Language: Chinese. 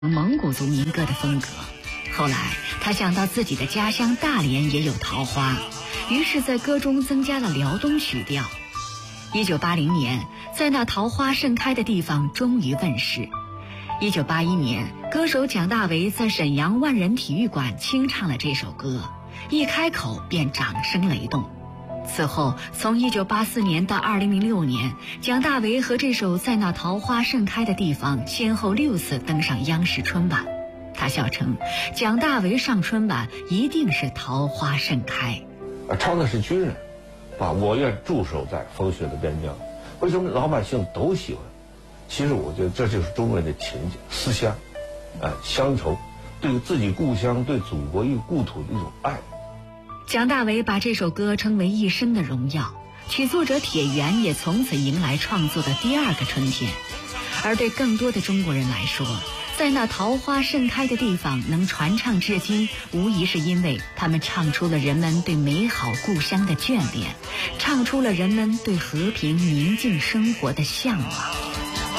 蒙古族民歌的风格。后来他想到自己的家乡大连也有桃花，于是在歌中增加了辽东曲调。1980年，在那桃花盛开的地方终于问世。1981年，歌手蒋大为在沈阳万人体育馆清唱了这首歌，一开口便掌声雷动。此后，从1984年到2006年，蒋大为和这首《在那桃花盛开的地方》先后6次登上央视春晚。他笑称，蒋大为上春晚一定是桃花盛开。 唱的是军人，我愿驻守在风雪的边疆。为什么老百姓都喜欢？其实我觉得这就是中国人的情结、思乡，乡愁，对自己故乡、对祖国与故土的一种爱。 蒋大为把这首歌称为一生的荣耀，曲作者铁原也从此迎来创作的第2个春天。而对更多的中国人来说，在那桃花盛开的地方能传唱至今，无疑是因为他们唱出了人们对美好故乡的眷恋，唱出了人们对和平宁静生活的向往。